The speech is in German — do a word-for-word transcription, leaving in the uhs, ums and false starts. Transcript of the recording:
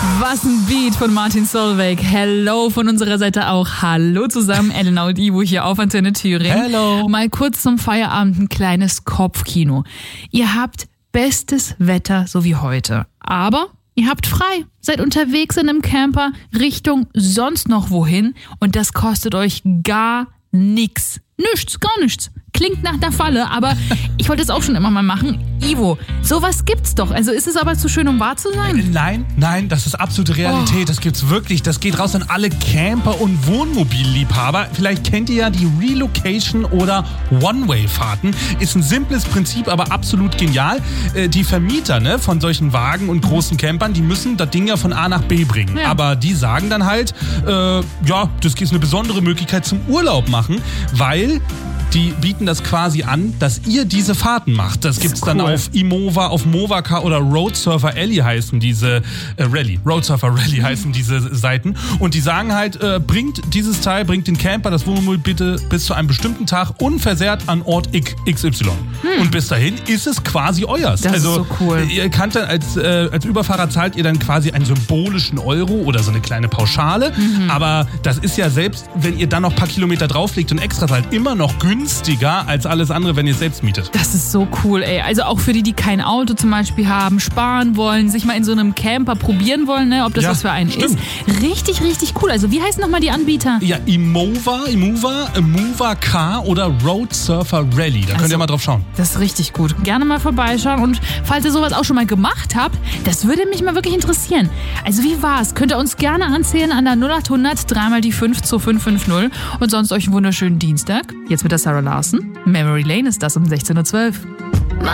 Was ein Beat von Martin Solveig. Hello von unserer Seite auch. Hallo zusammen, Elena und Ivo hier auf Antenne Thüringen. Hello. Mal kurz zum Feierabend ein kleines Kopfkino. Ihr habt bestes Wetter, so wie heute. Aber ihr habt frei, seid unterwegs in einem Camper Richtung sonst noch wohin und das kostet euch gar nichts. Nichts, gar nichts. Klingt nach der Falle, aber ich wollte es auch schon immer mal machen. Ivo, sowas gibt's doch. Also ist es aber zu schön, um wahr zu sein? Nein, nein, das ist absolute Realität. Oh. Das gibt's wirklich. Das geht raus an alle Camper- und Wohnmobilliebhaber. Vielleicht kennt ihr ja die Relocation- oder One-Way-Fahrten. Ist ein simples Prinzip, aber absolut genial. Äh, die Vermieter ne, von solchen Wagen und großen Campern, die müssen das Ding ja von A nach B bringen. Ja. Aber die sagen dann halt, äh, ja, das ist eine besondere Möglichkeit zum Urlaub machen, weil die bieten das quasi an, dass ihr diese Fahrten macht. Das gibt's cool. Dann auf Imova, auf Movacar oder Road Surfer Rally heißen diese äh, Rally. Road Surfer Rally heißen diese Seiten. Und die sagen halt, äh, bringt dieses Teil, bringt den Camper, das Wohnmobil bitte bis zu einem bestimmten Tag unversehrt an Ort X Y. Hm. Und bis dahin ist es quasi euers. Das also, ist so cool. Ihr könnt dann als, äh, als Überfahrer zahlt ihr dann quasi einen symbolischen Euro oder so eine kleine Pauschale. Mhm. Aber das ist ja selbst, wenn ihr dann noch ein paar Kilometer drauflegt und extra zahlt, immer noch günstiger als alles andere, wenn ihr es selbst mietet. Das ist so cool, ey. Also auch für die, die kein Auto zum Beispiel haben, sparen wollen, sich mal in so einem Camper probieren wollen, ne, ob das ja, was für einen stimmt. ist. Richtig, richtig cool. Also wie heißen nochmal die Anbieter? Ja, Imova, Imova, Movacar oder Road Surfer Rally. Da also, könnt ihr mal drauf schauen. Das ist richtig gut. Gerne mal vorbeischauen und falls ihr sowas auch schon mal gemacht habt, das würde mich mal wirklich interessieren. Also wie war's? Könnt ihr uns gerne anzählen an der null acht hundert drei mal die fünf zwei fünf fünf null und sonst euch einen wunderschönen Dienstag. Jetzt mit der Sarah Larsen. Memory Lane ist das um sechzehn Uhr zwölf.